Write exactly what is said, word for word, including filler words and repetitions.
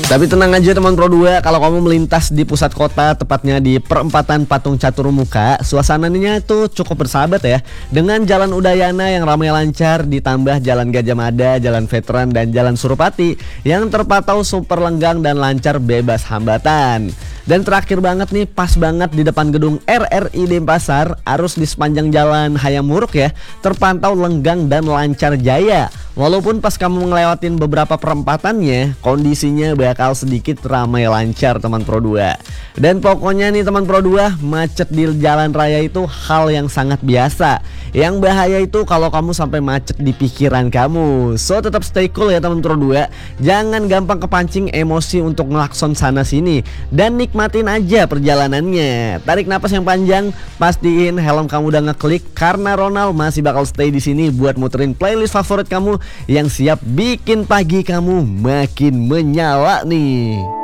Tapi tenang aja teman Pro dua, kalau kamu melintas di pusat kota, tepatnya di perempatan Patung Caturmuka, suasananya itu cukup bersahabat ya. Dengan Jalan Udayana yang ramai lancar, ditambah Jalan Gajah Mada, Jalan Veteran, dan Jalan Suropati yang terpantau super lenggang dan lancar bebas hambatan. Dan terakhir banget nih, pas banget di depan gedung R R I Denpasar, arus di sepanjang jalan Hayam Wuruk ya, terpantau lenggang dan lancar jaya. Walaupun pas kamu ngelewatin beberapa perempatannya, kondisinya bakal sedikit ramai lancar teman Pro dua. Dan pokoknya nih teman Pro dua, macet di jalan raya itu hal yang sangat biasa. Yang bahaya itu kalau kamu sampai macet di pikiran kamu. So tetap stay cool ya teman Pro dua. Jangan gampang kepancing emosi untuk ngelakson sana sini. Dan nikmatin aja perjalanannya. Tarik napas yang panjang, pastiin helm kamu udah ngeklik, karena Ronald masih bakal stay di sini buat muterin playlist favorit kamu yang siap bikin pagi kamu makin menyala nih.